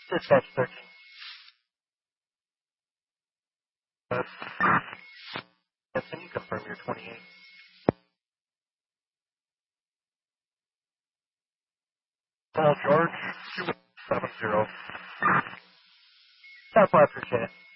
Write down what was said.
Dispatch 13. Yes, can you confirm your 28? Paul George, 270. Southwest, Virginia.